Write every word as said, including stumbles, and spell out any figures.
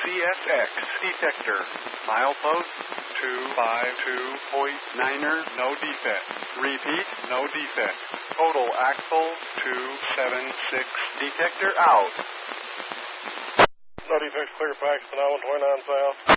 C S X detector. Milepost two five two point niner, no defect. Repeat, no defect. Total axle two seven six, detector out. No defects, clear packs, one twenty-nine south.